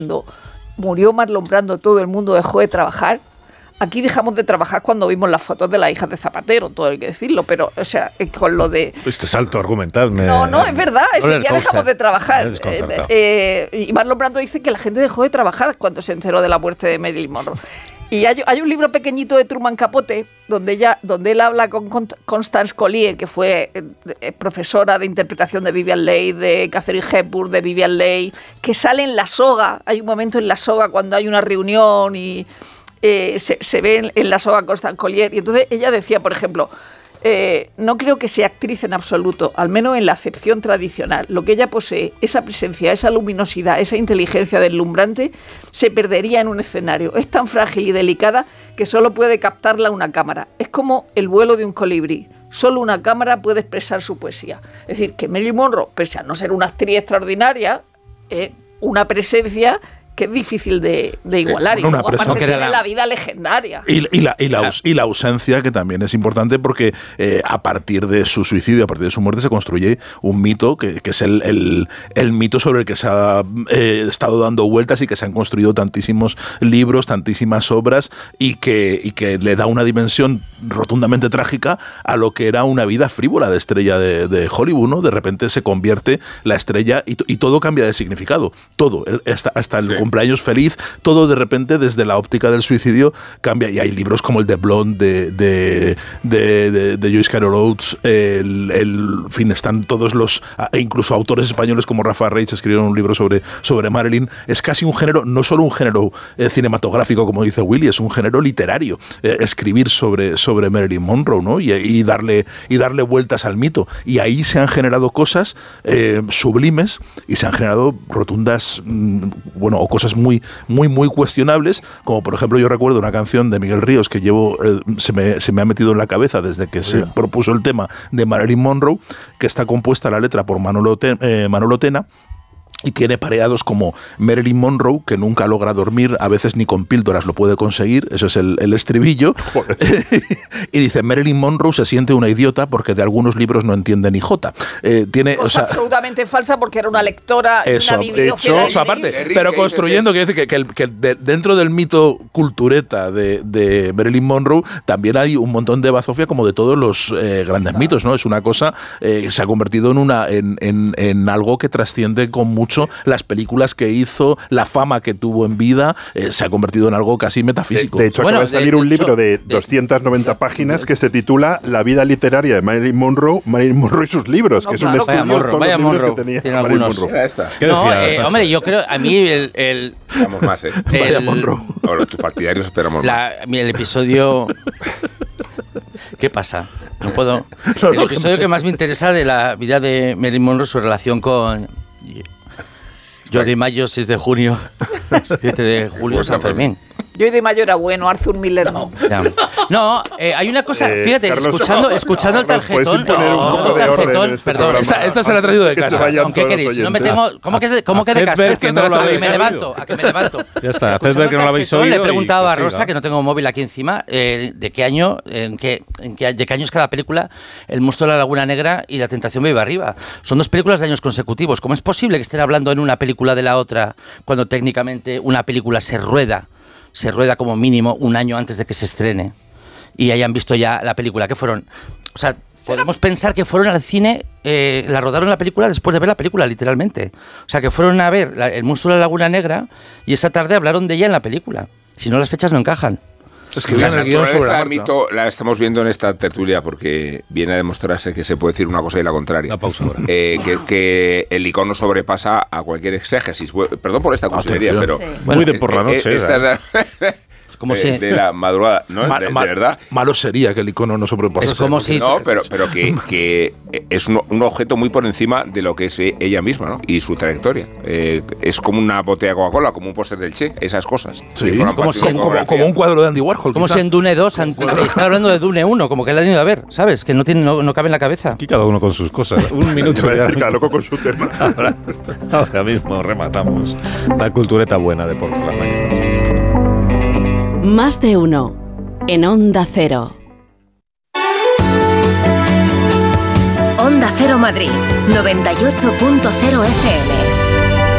Cuando murió Marlon Brando, todo el mundo dejó de trabajar. Aquí dejamos de trabajar cuando vimos las fotos de las hijas de Zapatero, todo hay que decirlo, pero, o sea, con lo de... Este salto argumental No, es verdad, ya dejamos de trabajar. Y Marlon Brando dice que la gente dejó de trabajar cuando se enteró de la muerte de Marilyn Monroe. Y hay un libro pequeñito de Truman Capote, donde él habla con Constance Collier, que fue profesora de interpretación de Vivien Leigh, de Katharine Hepburn, de Vivien Leigh, que sale en La Soga. Hay un momento en La Soga cuando hay una reunión y... se ve en La Soga Constance Collier, y entonces ella decía, por ejemplo, no creo que sea actriz en absoluto, al menos en la acepción tradicional. Lo que ella posee, esa presencia, esa luminosidad, esa inteligencia deslumbrante, se perdería en un escenario. Es tan frágil y delicada que solo puede captarla una cámara. Es como el vuelo de un colibrí. Solo una cámara puede expresar su poesía. Es decir, que Marilyn Monroe, pese a no ser una actriz extraordinaria, una presencia que es difícil de igualar. Bueno, y aparte tiene la vida legendaria. Y la ausencia, que también es importante, porque a partir de su suicidio, a partir de su muerte, se construye un mito que es el mito sobre el que se ha estado dando vueltas y que se han construido tantísimos libros, tantísimas obras, y que le da una dimensión rotundamente trágica a lo que era una vida frívola de estrella de Hollywood, ¿no? De repente se convierte la estrella y todo cambia de significado. Todo, hasta el cumpleaños feliz, todo de repente desde la óptica del suicidio cambia. Y hay libros como el de Blonde de Joyce Carol Oates, en fin, están todos los, incluso autores españoles como Rafa Reich escribieron un libro sobre Marilyn. Es casi un género, no solo un género cinematográfico, como dice Willy, es un género literario, escribir sobre Marilyn Monroe, ¿no? y darle vueltas al mito. Y ahí se han generado cosas sublimes, y se han generado rotundas, o cosas muy, muy, muy cuestionables, como por ejemplo yo recuerdo una canción de Miguel Ríos que se me ha metido en la cabeza desde que se propuso el tema de Marilyn Monroe, que está compuesta la letra por Manolo Tena, y tiene pareados como Marilyn Monroe, que nunca logra dormir, a veces ni con píldoras lo puede conseguir, eso es el estribillo. Y dice, Marilyn Monroe se siente una idiota porque de algunos libros no entiende ni jota. Cosa absolutamente falsa, porque era una lectora, una bibliófila. Aparte, pero construyendo, quiere decir que dentro del mito cultureta de Marilyn Monroe también hay un montón de bazofia, como de todos los grandes mitos, ¿no? Es una cosa que se ha convertido en algo que trasciende con mucho las películas que hizo, la fama que tuvo en vida, se ha convertido en algo casi metafísico. De hecho, acaba de salir un libro de 290 páginas que se titula La vida literaria de Marilyn Monroe y sus libros, que es un estudio de todos los libros que tenía Marilyn Monroe. Hombre, yo creo, a mí Esperamos más, Vaya Monroe. Ahora, tus partidarios esperamos más. El episodio... ¿Qué pasa? No puedo... El episodio que más me interesa de la vida de Marilyn Monroe, su relación con... Yo de mayo, 6 de junio, 7 de julio, San Fermín. Yo de mayo era bueno, Arthur Miller no. No, hay una cosa, fíjate, Carlos, escuchando el tarjetón, perdón. Esta se la ha traído de casa. ¿Qué queréis? No me tengo, ¿cómo que de casa? A que me levanto. Ya está, haced ver que no lo habéis oído. Le he preguntado a Rosa, que no tengo móvil aquí encima, de qué año es cada película, El monstruo de la Laguna Negra y La tentación vive arriba. Son 2 películas de años consecutivos. ¿Cómo es posible que estén hablando en una película de la otra cuando técnicamente una película se rueda como mínimo un año antes de que se estrene y hayan visto ya la película? ¿Qué fueron? O sea, podemos pensar que fueron al cine, la rodaron la película después de ver la película, literalmente. O sea, que fueron a ver El monstruo de la Laguna Negra y esa tarde hablaron de ella en la pelíula. Si no, las fechas no encajan. Es que la naturaleza mito la estamos viendo en esta tertulia, porque viene a demostrarse que se puede decir una cosa y la contraria. La pausa ahora. Que el icono sobrepasa a cualquier exégesis. Perdón por esta cursilería, pero... Sí. Muy de por la noche. Como si... de la madrugada, ¿no? De verdad. Malo sería que el icono no sobrepasase. Es como si... No, pero que es un objeto muy por encima de lo que es ella misma, ¿no? Y su trayectoria. Es como una botella de Coca-Cola, como un póster del Che, esas cosas. Sí, como un cuadro de Andy Warhol. Como si en Dune 2 están hablando de Dune 1, como que la han ido a ver, ¿sabes? Que no cabe en la cabeza. Aquí cada uno con sus cosas. Un minuto ya. Cada loco con su tema. Ahora mismo rematamos la cultureta buena de por las mañanas. Más de uno en Onda Cero. Onda Cero Madrid, 98.0 FM.